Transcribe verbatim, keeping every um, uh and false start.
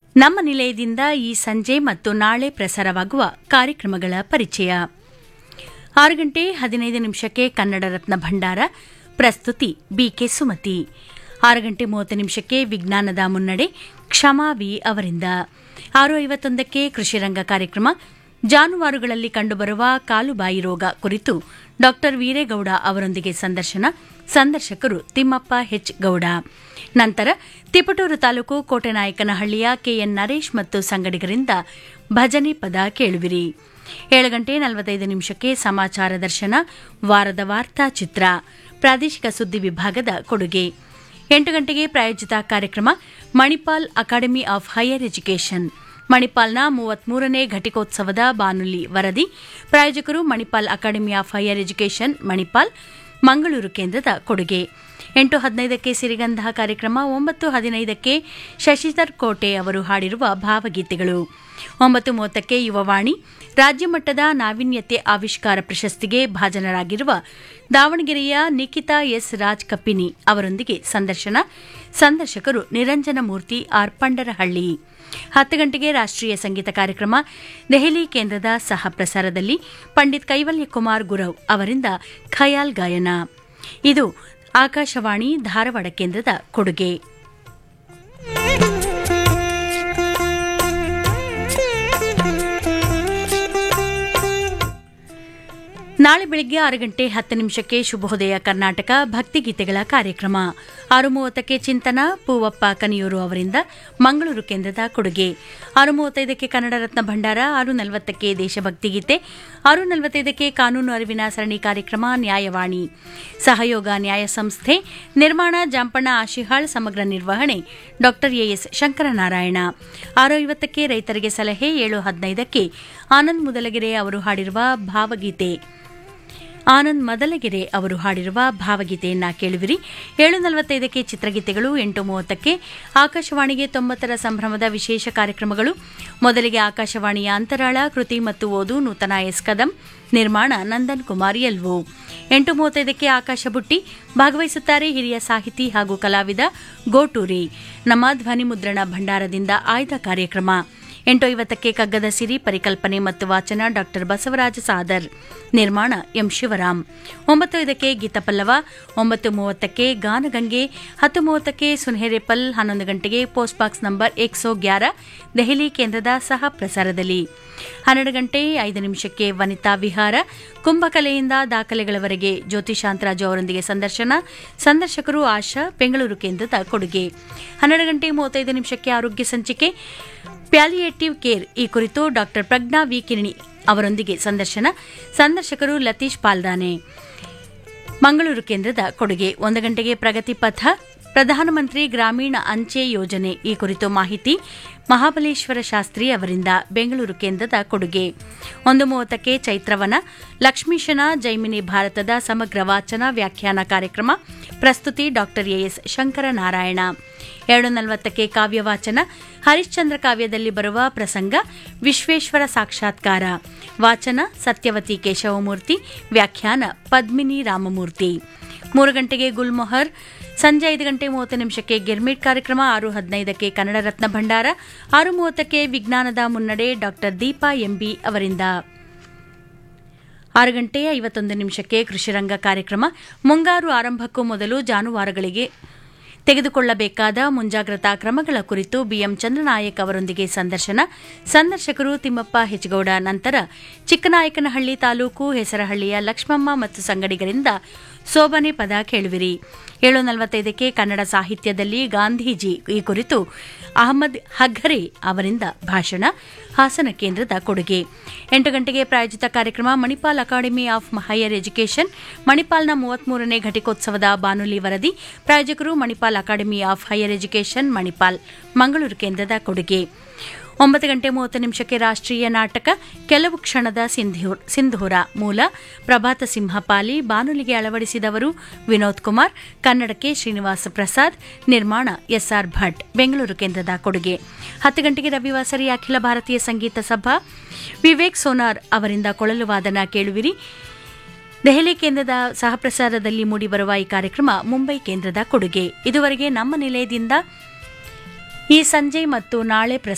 ನಮ್ಮ ನಿಲಯದಿಂದ ಈ ಸಂಜೆ ಮತ್ತು ನಾಳೆ ಪ್ರಸಾರವಾಗುವ ಕಾರ್ಯಕ್ರಮಗಳ ಪರಿಚಯ. ಆರು ಗಂಟೆ ಹದಿನೈದು ನಿಮಿಷಕ್ಕೆ ಕನ್ನಡ ರತ್ನ ಭಂಡಾರ, ಪ್ರಸ್ತುತಿ ಬಿಕೆ ಸುಮತಿ. ಆರು ಗಂಟೆ ಮೂವತ್ತು ನಿಮಿಷಕ್ಕೆ ವಿಜ್ಞಾನದ ಮುನ್ನಡೆ, ಕ್ಷಮಾ ವಿ ಅವರಿಂದ. ಆರು ಐವತ್ತೊಂದಕ್ಕೆ ಕೃಷಿರಂಗ ಕಾರ್ಯಕ್ರಮ, ಜಾನುವಾರುಗಳಲ್ಲಿ ಕಂಡುಬರುವ ಕಾಲುಬಾಯಿ ರೋಗ ಕುರಿತು ಡಾ ವೀರೇಗೌಡ ಅವರೊಂದಿಗೆ ಸಂದರ್ಶನ. ಸಂದರ್ಶಕರು ತಿಮ್ಮಪ್ಪ ಹೆಚ್ ಗೌಡ. ನಂತರ ತಿಪಟೂರು ತಾಲೂಕು ಕೋಟೆನಾಯಕನಹಳ್ಳಿಯ ಕೆಎನ್ ನರೇಶ್ ಮತ್ತು ಸಂಗಡಿಗರಿಂದ ಭಜನೆ ಪದ ಕೇಳುವಿರಿ. ಏಳು ಗಂಟೆ ನಲವತ್ತೈದು ನಿಮಿಷಕ್ಕೆ ಸಮಾಚಾರ ದರ್ಶನ, ವಾರದ ವಾರ್ತಾ ಚಿತ್ರ, ಪ್ರಾದೇಶಿಕ ಸುದ್ದಿ ವಿಭಾಗದ ಕೊಡುಗೆ. ಎಂಟು ಗಂಟೆಗೆ ಪ್ರಾಯೋಜಿತ ಕಾರ್ಯಕ್ರಮ Manipal academy of higher education, ಮಣಿಪಾಲ್ನ ಮೂವತ್ಮೂರನೇ ಘಟಿಕೋತ್ಸವದ ಬಾನುಲಿ ವರದಿ. ಪ್ರಾಯೋಜಕರು Manipal academy of higher education, Manipal, Mangaluru ಕೇಂದ್ರದ ಕೊಡುಗೆ. ಎಂಟು ಹದಿನೈದಕ್ಕೆ ಸಿರಿಗಂಧ ಕಾರ್ಯಕ್ರಮ. ಒಂಬತ್ತು ಹದಿನೈದಕ್ಕೆ ಶಶಿಧರ್ ಕೋಟೆ ಅವರು ಹಾಡಿರುವ ಭಾವಗೀತೆಗಳು. ಒಂಬತ್ತು ಮೂವತ್ತಕ್ಕೆ ಯುವವಾಣಿ, ರಾಜ್ಯಮಟ್ಟದ ನಾವೀನ್ಯತೆ ಆವಿಷ್ಕಾರ ಪ್ರಶಸ್ತಿಗೆ ಭಾಜನರಾಗಿರುವ ದಾವಣಗೆರೆಯ ನಿಖಿತಾ ಎಸ್ ರಾಜ್ ಕಪ್ಪಿನಿ ಅವರೊಂದಿಗೆ ಸಂದರ್ಶನ. ಸಂದರ್ಶಕರು ನಿರಂಜನ ಮೂರ್ತಿ ಆರ್ ಪಂಡರಹಳ್ಳಿ. ಹತ್ತು ಗಂಟೆಗೆ ರಾಷ್ಟ್ರೀಯ ಸಂಗೀತ ಕಾರ್ಯಕ್ರಮ, ದೆಹಲಿ ಕೇಂದ್ರದ ಸಹ ಪ್ರಸಾರದಲ್ಲಿ ಪಂಡಿತ್ ಕೈವಲ್ಯ ಕುಮಾರ್ ಗುರವ್ ಅವರಿಂದ ಖಯಾಲ್ ಗಾಯನ. ಇದು ಆಕಾಶವಾಣಿ ಧಾರವಾಡ ಕೇಂದ್ರದ ಕೊಡುಗೆ. ನಾಳೆ ಬೆಳಗ್ಗೆ ಆರು ಗಂಟೆ ಹತ್ತು ನಿಮಿಷಕ್ಕೆ ಶುಭೋದಯ ಕರ್ನಾಟಕ ಭಕ್ತಿಗೀತೆಗಳ ಕಾರ್ಯಕ್ರಮ. ಆರು ಮೂವತ್ತಕ್ಕೆ ಚಿಂತನ, ಪೂವಪ್ಪ ಕನಿಯೂರು ಅವರಿಂದ, ಮಂಗಳೂರು ಕೇಂದ್ರದ ಕೊಡುಗೆ. ಆರು ಮೂವತ್ತೈದಕ್ಕೆ ಕನ್ನಡ ರತ್ನ ಭಂಡಾರ. ಆರು ನಲವತ್ತಕ್ಕೆ ದೇಶಭಕ್ತಿ ಗೀತೆ. ಆರು ನಲವತ್ತೈದಕ್ಕೆ ಕಾನೂನು ಅರಿವಿನ ಸರಣಿ ಕಾರ್ಯಕ್ರಮ ನ್ಯಾಯವಾಣಿ, ಸಹಯೋಗ ನ್ಯಾಯ ಸಂಸ್ಥೆ, ನಿರ್ಮಾಣ ಜಾಂಪಣ್ಣ ಆಶಿಹಾಳ್, ಸಮಗ್ರ ನಿರ್ವಹಣೆ ಡಾ ಎಎಸ್ ಶಂಕರನಾರಾಯಣ. ಆರು ಐವತ್ತಕ್ಕೆ ರೈತರಿಗೆ ಸಲಹೆ. ಏಳು ಹದಿನೈದಕ್ಕೆ ಆನಂದ್ ಮುದಲಗೆರೆ ಅವರು ಹಾಡಿರುವ ಭಾವಗೀತೆ ಆನಂದ್ ಮದಲಗೆರೆ ಅವರು ಹಾಡಿರುವ ಭಾವಗೀತೆಯನ್ನ ಕೇಳುವಿರಿ. ಏಳು ನಲವತ್ತೈದಕ್ಕೆ ಚಿತ್ರಗೀತೆಗಳು. ಎಂಟು ಮೂವತ್ತಕ್ಕೆ ಆಕಾಶವಾಣಿಗೆ ತೊಂಬತ್ತರ ಸಂಭ್ರಮದ ವಿಶೇಷ ಕಾರ್ಯಕ್ರಮಗಳು. ಮೊದಲಿಗೆ ಆಕಾಶವಾಣಿಯ ಅಂತರಾಳ, ಕೃತಿ ಮತ್ತು ಓದು ನೂತನ ಎಸ್ ಕದಂ, ನಿರ್ಮಾಣ ನಂದನ್ ಕುಮಾರ್ ಎಲ್ವು. ಎಂಟು ಮೂವತ್ತೈದಕ್ಕೆ ಆಕಾಶ ಬುಟ್ಟಿ, ಭಾಗವಹಿಸುತ್ತಾರೆ ಹಿರಿಯ ಸಾಹಿತಿ ಹಾಗೂ ಕಲಾವಿದ ಗೋಟೂರಿ. ನಮ್ಮ ಧ್ವನಿ ಮುದ್ರಣ ಭಂಡಾರದಿಂದ ಆಯ್ದ ಕಾರ್ಯಕ್ರಮ. ಎಂಟು ಐವತ್ತಕ್ಕೆ ಕಗ್ಗದ ಸಿರಿ, ಪರಿಕಲ್ಪನೆ ಮತ್ತು ವಾಚನ ಡಾ ಬಸವರಾಜ ಸಾದರ್, ನಿರ್ಮಾಣ ಎಂ ಶಿವರಾಮ್. ಒಂಬತ್ತು ಐದಕ್ಕೆ ಗೀತಪಲ್ಲವ. ಒಂಬತ್ತು ಮೂವತ್ತಕ್ಕೆ ಗಾನಗಂಗೆ. ಹತ್ತು ಮೂವತ್ತಕ್ಕೆ ಸುನ್ಹೇರೆಪಲ್. ಹನ್ನೊಂದು ಗಂಟೆಗೆ ಪೋಸ್ಟ್ ಬಾಕ್ಸ್ ನಂಬರ್ एक सौ ग्यारह, ದೆಹಲಿ ಕೇಂದ್ರದ ಸಹ ಪ್ರಸಾರದಲ್ಲಿ. ಹನ್ನೆರಡು ಗಂಟೆ ಐದು ನಿಮಿಷಕ್ಕೆ ವನಿತಾ ವಿಹಾರ, ಕುಂಭಕಲೆಯಿಂದ ದಾಖಲೆಗಳವರೆಗೆ ಜ್ಯೋತಿ ಶಾಂತರಾಜು ಅವರೊಂದಿಗೆ ಸಂದರ್ಶನ. ಸಂದರ್ಶಕರು ಆಶಾ, ಬೆಂಗಳೂರು ಕೇಂದ್ರದ ಕೊಡುಗೆ. ಹನ್ನೆರಡು ಗಂಟೆ ಮೂವತ್ತೈದು ನಿಮಿಷಕ್ಕೆ ಆರೋಗ್ಯ ಸಂಚಿಕೆ, ಪ್ಯಾಲಿಯೇಟಿವ್ ಕೇರ್ ಈ ಕುರಿತು ಡಾ ಪ್ರಜ್ಞಾ ವಿ ಕಿರಣಿ ಅವರೊಂದಿಗೆ ಸಂದರ್ಶನ. ಸಂದರ್ಶಕರು ಲತೀಶ್ ಪಾಲ್ದಾನೆ, ಮಂಗಳೂರು ಕೇಂದ್ರದ ಕೊಡುಗೆ. ಒಂದು ಗಂಟೆಗೆ ಪ್ರಗತಿ ಪಥ, ಪ್ರಧಾನಮಂತ್ರಿ ಗ್ರಾಮೀಣ ಅಂಚೆ ಯೋಜನೆ ಈ ಕುರಿತು ಮಾಹಿತಿ ಮಹಾಬಲೇಶ್ವರ ಶಾಸ್ತ್ರಿ ಅವರಿಂದ, ಬೆಂಗಳೂರು ಕೇಂದ್ರದ ಕೊಡುಗೆ. ಒಂದು ಮೂವತ್ತಕ್ಕೆ ಚೈತ್ರವನ, ಲಕ್ಷ್ಮೀಶನ ಜೈಮಿನಿ ಭಾರತದ ಸಮಗ್ರ ವಾಚನ ವ್ಯಾಖ್ಯಾನ ಕಾರ್ಯಕ್ರಮ. ಪ್ರಸ್ತುತಿ ಡಾ ಎಎಸ್ ಶಂಕರನಾರಾಯಣ. ಎರಡು ನಲವತ್ತಕ್ಕೆ ಕಾವ್ಯವಾಚನ, ಹರಿಶ್ಚಂದ್ರ ಕಾವ್ಯದಲ್ಲಿ ಬರುವ ಪ್ರಸಂಗ ವಿಶ್ವೇಶ್ವರ ಸಾಕ್ಷಾತ್ಕಾರ. ವಾಚನ ಸತ್ಯವತಿ ಕೇಶವಮೂರ್ತಿ, ವ್ಯಾಖ್ಯಾನ ಪದ್ಮಿನಿ ರಾಮಮೂರ್ತಿ. ಮೂರು ಗಂಟೆಗೆ ಗುಲ್ಮೊಹರ್. ಸಂಜೆ ಐದು ಗಂಟೆ ಮೂವತ್ತು ನಿಮಿಷಕ್ಕೆ ಗಿರ್ಮಿಟ್ ಕಾರ್ಯಕ್ರಮ. ಆರು ಹದಿನೈದಕ್ಕೆ ಕನ್ನಡ ರತ್ನ ಭಂಡಾರ. ಆರು ಮೂವತ್ತಕ್ಕೆ ವಿಜ್ಞಾನದ ಮುನ್ನಡೆ ಡಾ ದೀಪಾ ಎಂಬಿ ಅವರಿಂದ. ಆರು ಗಂಟೆ ಐವತ್ತೊಂದು ನಿಮಿಷಕ್ಕೆ ಕೃಷಿರಂಗ ಕಾರ್ಯಕ್ರಮ. ಮುಂಗಾರು ಆರಂಭಕ್ಕೂ ಮೊದಲು ಜಾನುವಾರುಗಳಿಗೆ ತೆಗೆದುಕೊಳ್ಳಬೇಕಾದ ಮುಂಜಾಗ್ರತಾ ಕ್ರಮಗಳ ಕುರಿತು ಬಿಎಂ ಚಂದ್ರನಾಯಕ್ ಅವರೊಂದಿಗೆ ಸಂದರ್ಶನ. ಸಂದರ್ಶಕರು ತಿಮ್ಮಪ್ಪ ಹೆಚ್ಗೌಡ. ನಂತರ ಚಿಕ್ಕನಾಯಕನಹಳ್ಳಿ ತಾಲೂಕು ಹೆಸರಹಳ್ಳಿಯ ಲಕ್ಷ್ಮಮ್ಮ ಮತ್ತು ಸಂಗಡಿಗರಿಂದ ಸೋಬನೆ ಪದ ಕೇಳುವಿರಿ. ಏಳು ನಲವತ್ತೈದಕ್ಕೆ ಕನ್ನಡ ಸಾಹಿತ್ಯದಲ್ಲಿ ಗಾಂಧೀಜಿ ಈ ಕುರಿತು ಅಹಮದ್ ಹಘರೆ ಅವರಿಂದ ಭಾಷಣ, ಹಾಸನ ಕೇಂದ್ರದ ಕೊಡುಗೆ. ಎಂಟು ಗಂಟೆಗೆ ಪ್ರಾಯೋಜಿತ ಕಾರ್ಯಕ್ರಮ Manipal academy of higher education, ಮಣಿಪಾಲ್ನ ಮೂವತ್ಮೂರನೇ ಘಟಿಕೋತ್ಸವದ ಬಾನುಲಿ ವರದಿ. ಪ್ರಾಯೋಜಕರು Manipal academy of higher education, Manipal, Mangaluru ಕೇಂದ್ರದ ಕೊಡುಗೆ. ಒಂಬತ್ತು ಗಂಟೆ ಮೂವತ್ತು ನಿಮಿಷಕ್ಕೆ ರಾಷ್ಟ್ರೀಯ ನಾಟಕ ಕೆಲವು ಕ್ಷಣದ ಸಿಂಧೂರ. ಮೂಲ ಪ್ರಭಾತ ಸಿಂಹಪಾಲಿ, ಬಾನುಲಿಗೆ ಅಳವಡಿಸಿದವರು ವಿನೋದ್ ಕುಮಾರ್, ಕನ್ನಡಕ್ಕೆ ಶ್ರೀನಿವಾಸ ಪ್ರಸಾದ್, ನಿರ್ಮಾಣ ಎಸ್ಆರ್ ಭಟ್, ಬೆಂಗಳೂರು ಕೇಂದ್ರದ ಕೊಡುಗೆ. ಹತ್ತು ಗಂಟೆಗೆ ರವಿವಾಸರಿ ಅಖಿಲ ಭಾರತೀಯ ಸಂಗೀತ ಸಭಾ, ವಿವೇಕ್ ಸೋನಾರ್ ಅವರಿಂದ ಕೊಳಲು ವಾದನ ಕೇಳುವಿರಿ. ದೆಹಲಿ ಕೇಂದ್ರದ ಸಹಪ್ರಸಾರದಲ್ಲಿ ಮೂಡಿಬರುವ ಈ ಕಾರ್ಯಕ್ರಮ ಮುಂಬೈ ಕೇಂದ್ರದ ಕೊಡುಗೆ. ಇದುವರೆಗೆ ನಮ್ಮ ನಿಲಯದಿಂದ ಈ ಸಂಜೆ ಮತ್ತು ನಾಳೆ